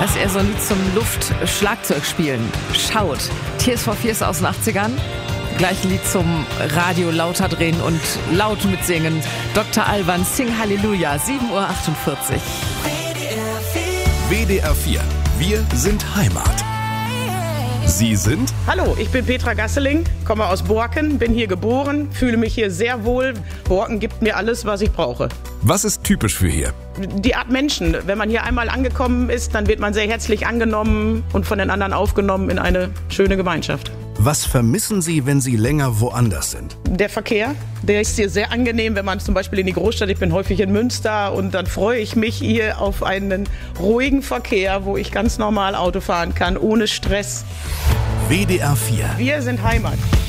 Das ist eher so ein Lied zum Luft-Schlagzeugspielen. Schaut. Tears for Fears aus den 80ern. Gleich Lied zum Radio lauter drehen und laut mitsingen. Dr. Alban, Sing Halleluja, 7.48 Uhr. WDR 4. Wir sind Heimat. Sie sind? Hallo, ich bin Petra Gasseling, komme aus Borken, bin hier geboren, fühle mich hier sehr wohl. Borken gibt mir alles, was ich brauche. Was ist typisch für hier? Die Art Menschen. Wenn man hier einmal angekommen ist, dann wird man sehr herzlich angenommen und von den anderen aufgenommen in eine schöne Gemeinschaft. Was vermissen Sie, wenn Sie länger woanders sind? Der Verkehr, der ist hier sehr angenehm, wenn man zum Beispiel in die Großstadt, ich bin häufig in Münster und dann freue ich mich hier auf einen ruhigen Verkehr, wo ich ganz normal Auto fahren kann, ohne Stress. WDR 4. Wir sind Heimat.